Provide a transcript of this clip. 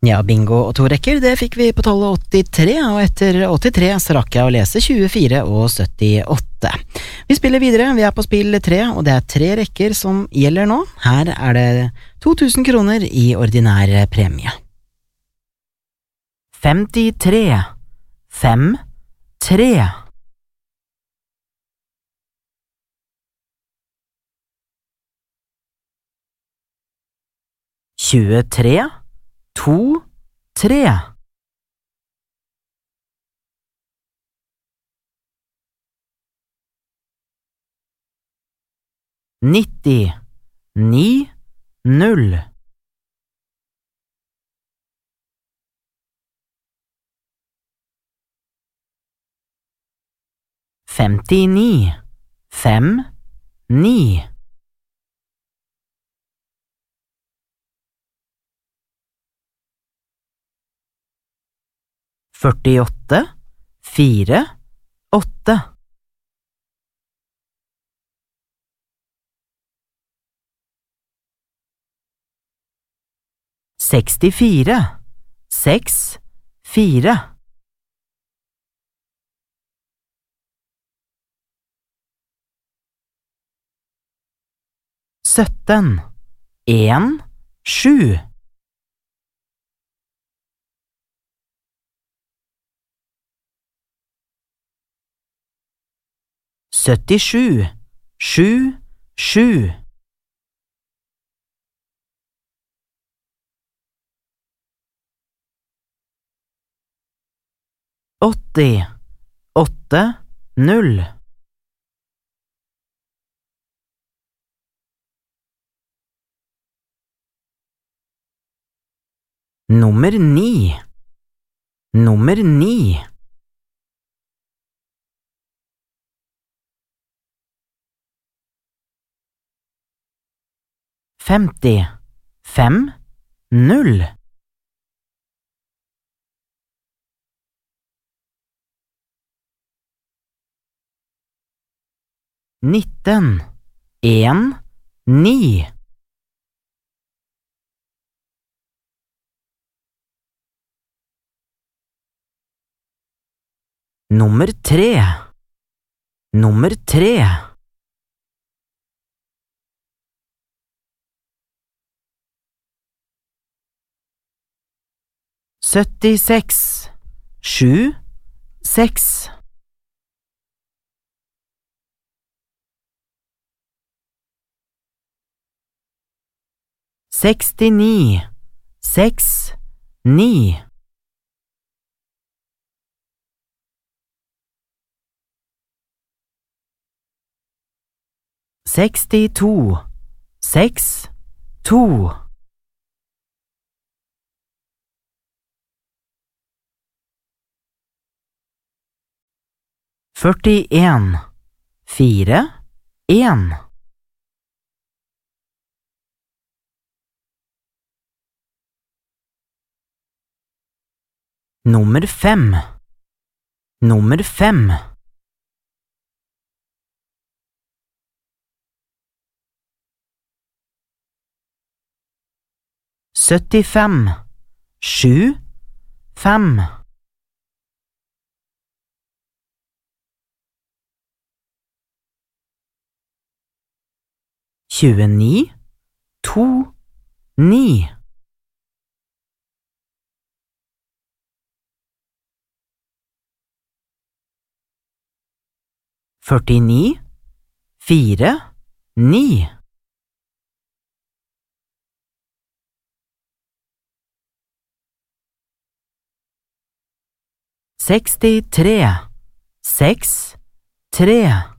Ja, bingo og 2 rekker, det fikk vi på tallet 83, og etter 83 så rakk jeg å lese 24 og 78. Vi spiller videre, vi på spill 3, og det 3 rekker som gjelder nå. Her det 2000 kroner i ordinær premie. 53, 5, 3. 23, 2, 3. 90, 9, 0. 59, 5, 9. 48, 4, 8. 64, 6, 4. 17, 1, 7. 77, 7, 7. 80, 8, 0. 9, 9. 50, 5, 0. 19, 1, 9. 3, 3. 76, 7, 6. 69, 6, 9. 62, 6, 2. 41, 4, 1. 5, 5. 75, 7, 5. 29, 2, 9. 49, 4, 9. 63, 6, 3.